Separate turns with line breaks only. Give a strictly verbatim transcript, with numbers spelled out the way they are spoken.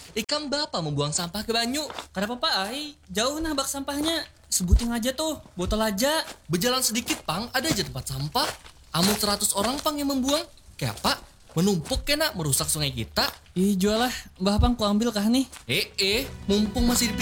Ikan bapak membuang sampah ke banyu.
Kenapa Pak Ai? Jauh nah bak sampahnya. Sebutin aja tuh, botol aja.
Berjalan sedikit pang, ada aja tempat sampah. Amun seratus orang pang yang membuang. Kayak apa? Menumpuk kena merusak sungai kita.
Ih jual lah, Mbah Pang ku ambil kah nih?
Eh eh, mumpung masih di